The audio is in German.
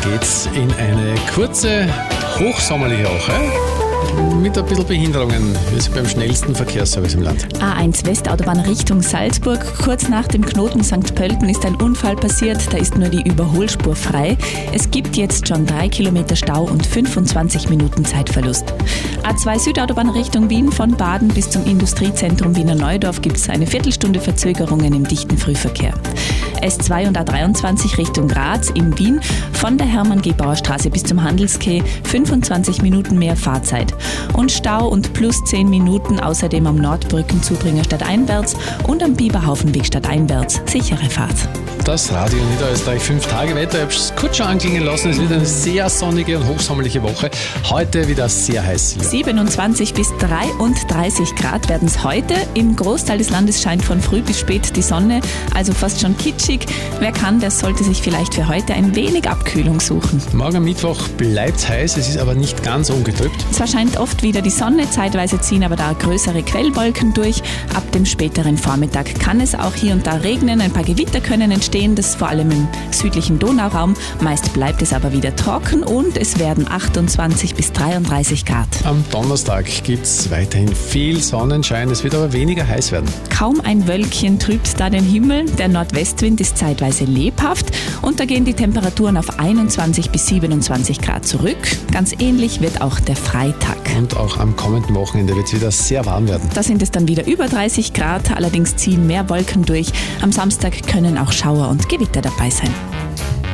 geht's in eine kurze, hochsommerliche Woche. Mit ein bisschen Behinderungen, wie es beim schnellsten Verkehrsservice im Land. A1 Westautobahn Richtung Salzburg. Kurz nach dem Knoten St. Pölten ist ein Unfall passiert, da ist nur die Überholspur frei. Es gibt jetzt schon 3 Kilometer Stau und 25 Minuten Zeitverlust. A2 Südautobahn Richtung Wien, von Baden bis zum Industriezentrum Wiener Neudorf gibt es eine Viertelstunde Verzögerungen im dichten Frühverkehr. S2 und A23 Richtung Graz in Wien, von der Hermann-Gebauer-Straße bis zum Handelskeh 25 Minuten mehr Fahrzeit. Und Stau und plus 10 Minuten außerdem am Nordbrückenzubringer stadteinwärts und am Biberhaufenweg stadteinwärts. Sichere Fahrt. Das Radio Niederösterreich 5-Tage-Wetter. Ich habe es kurz schon anklingen lassen. Es wird eine sehr sonnige und hochsommerliche Woche. Heute wieder sehr heiß. 27 bis 33 Grad werden es heute. Im Großteil des Landes scheint von früh bis spät die Sonne, also fast schon kitschig. Wer kann, der sollte sich vielleicht für heute ein wenig Abkühlung suchen. Morgen am Mittwoch bleibt es heiß, es ist aber nicht ganz ungetrübt. Zwar scheint oft wieder die Sonne, zeitweise ziehen aber da größere Quellwolken durch. Ab dem späteren Vormittag kann es auch hier und da regnen, ein paar Gewitter können entstehen, das vor allem im südlichen Donauraum. Meist bleibt es aber wieder trocken und es werden 28 bis 33 Grad. Am Donnerstag gibt es weiterhin viel Sonnenschein, es wird aber weniger heiß werden. Kaum ein Wölkchen trübt da den Himmel, der Nordwestwind ist zeitweise lebhaft und da gehen die Temperaturen auf 21 bis 27 Grad zurück. Ganz ähnlich wird auch der Freitag. Und auch am kommenden Wochenende wird es wieder sehr warm werden. Da sind es dann wieder über 30 Grad, allerdings ziehen mehr Wolken durch. Am Samstag können auch Schauer und Gewitter dabei sein.